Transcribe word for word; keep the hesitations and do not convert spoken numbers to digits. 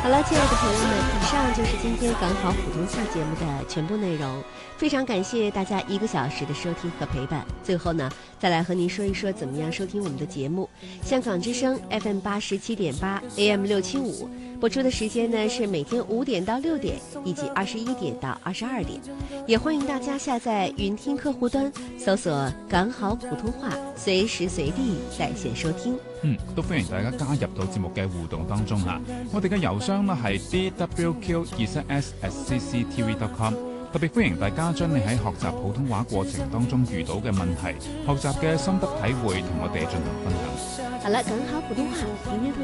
好了，亲爱的朋友们，以上就是今天港好普通话节目的全部内容。非常感谢大家一个小时的收听和陪伴。最后呢，再来和您说一说怎么样收听我们的节目。香港之声 F M 八十七点八 A M 六七五播出的时间呢是每天五点到六点，以及二十一点到二十二点。也欢迎大家下载云听客户端，搜索港好普通話，隨時隨地在線收聽。 嗯，都歡迎大家加入到節目嘅互動當中嚇。我哋嘅郵箱呢係 d w q 二七 s at c c t v dot com， 特別歡迎大家將你喺學習普通話過程當中遇到嘅問題、學習嘅心得體會同我哋進行分享。 好了，港好普通話，明天同